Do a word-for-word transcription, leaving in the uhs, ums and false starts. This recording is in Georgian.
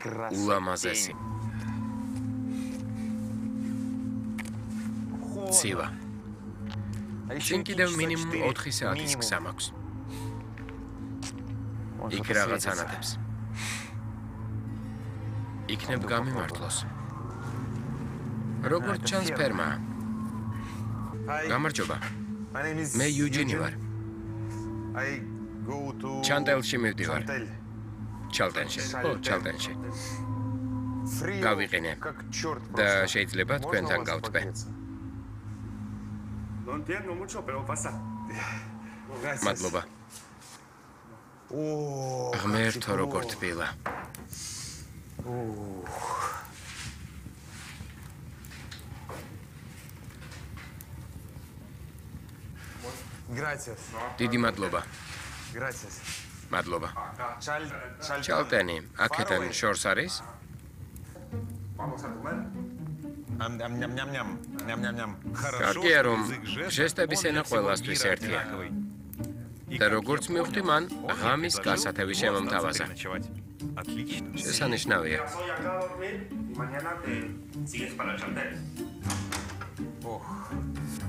ულამაზესი. ცივა. შენ კიდევ მინიმუმ ოთხი საათის გზა მაქვს. იქ რაღაც ანათებს. იქნებ გამიმართლოს. როგორც ჩანს ფერმაა. გამარჯობა. მე იუჯინი ვარ. ჩანტელში მივდივარ. ჩალტენში. ო, ჩალტენში. გავიყენე. და შეიძლება თქვენთან გავტბე. მადლობა. ღმერთო როგორ თბილა. დიდი მადლობა. მადლობა. ჩალტენი, აქედან შორს არის? კარგია, რომ ჟესტების ენა ყველასთვის ერთია. და როგორც მივხვდი, მან ღამის გასათევი შემომთავაზა. შესანიშნავია.